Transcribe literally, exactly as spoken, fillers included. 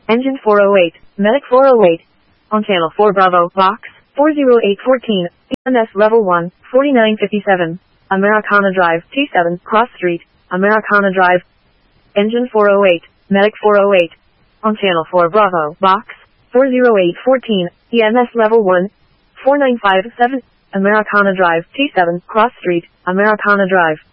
Engine four oh eight, Medic four oh eight. On Channel four Bravo, Box, four oh eight fourteen, E M S Level one, forty-nine fifty-seven. Americana Drive, T seven, Cross Street, Americana Drive. Engine four oh eight, Medic four oh eight. On Channel four Bravo, Box, four oh eight fourteen, E M S Level one, four nine five seven. Americana Drive, T seven, Cross Street, Americana Drive.